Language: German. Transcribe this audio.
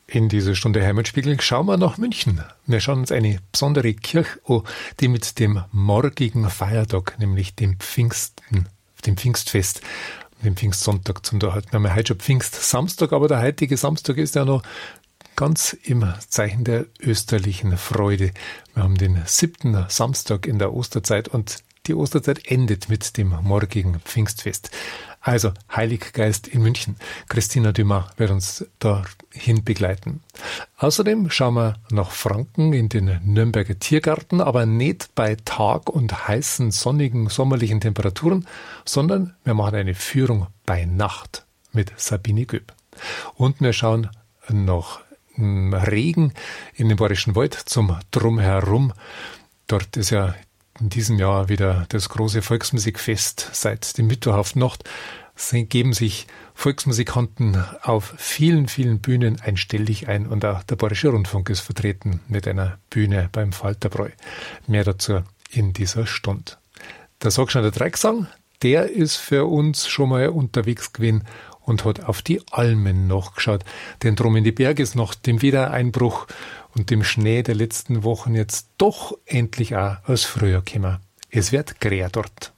In dieser Stunde Heimatspiegel schauen wir nach München. Wir schauen uns eine besondere Kirche an, die mit dem morgigen Feiertag, nämlich dem Pfingsten, dem Pfingstfest, dem Pfingstsonntag zum Tag hat. Wir haben ja heute schon Pfingstsamstag, aber der heutige Samstag ist ja noch ganz im Zeichen der österlichen Freude. Wir haben den 7. Samstag in der Osterzeit und die Osterzeit endet mit dem morgigen Pfingstfest. Also Heiliggeist in München. Christina Dumas wird uns dahin begleiten. Außerdem schauen wir nach Franken in den Nürnberger Tiergarten, aber nicht bei Tag und heißen, sonnigen, sommerlichen Temperaturen, sondern wir machen eine Führung bei Nacht mit Sabine Göb. Und wir schauen nach Regen in den Bayerischen Wald zum Drumherum. Dort ist ja in diesem Jahr wieder das große Volksmusikfest seit der Mittwochnacht. Es geben sich Volksmusikanten auf vielen, vielen Bühnen einstellig ein und auch der Bayerische Rundfunk ist vertreten mit einer Bühne beim Falterbräu. Mehr dazu in dieser Stunde. Der Sagschneider Dreigesang, der ist für uns schon mal unterwegs gewesen und hat auf die Almen nachgeschaut. Denn drum in die Berge ist nach dem Wiedereinbruch und dem Schnee der letzten Wochen jetzt doch endlich auch als früher gekommen. Es wird grär dort.